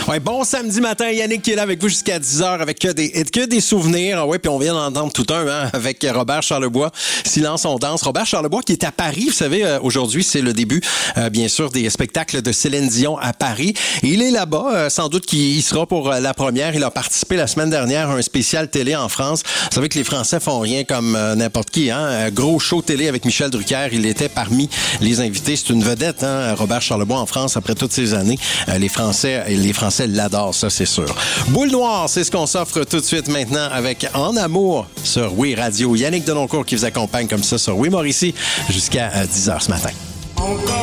Ouais, bon samedi matin, Yannick qui est là avec vous jusqu'à 10h avec que des souvenirs. Ouais, puis on vient d'entendre tout un avec Robert Charlebois. Silence, on danse. Robert Charlebois qui est à Paris. Vous savez, aujourd'hui, c'est le début, bien sûr, des spectacles de Céline Dion à Paris. Et il est là-bas. Sans doute qu'il y sera pour la première. Il a participé la semaine dernière à un spécial télé en France. Vous savez que les Français font rien comme n'importe qui. Gros show télé avec Michel Drucker. Il était parmi les invités. C'est une vedette, Robert Charlebois en France après toutes ces années. Les Français l'adorent, ça c'est sûr. Boule noire, c'est ce qu'on s'offre tout de suite maintenant avec En Amour sur Oui Radio. Yannick Denoncourt qui vous accompagne comme ça sur Oui Mauricie jusqu'à 10h ce matin.